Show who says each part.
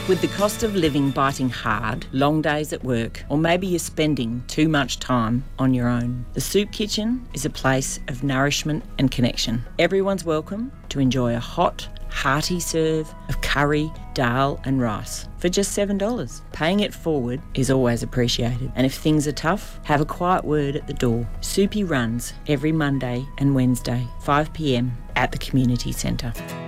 Speaker 1: With the cost of living biting hard, long days at work, or maybe you're spending too much time on your own, the Soup Kitchen is a place of nourishment and connection. Everyone's welcome to enjoy a hot, hearty serve of curry, dal and rice for just $7. Paying it forward is always appreciated. And if things are tough, have a quiet word at the door. Soupy runs every Monday and Wednesday, 5 p.m at the community centre.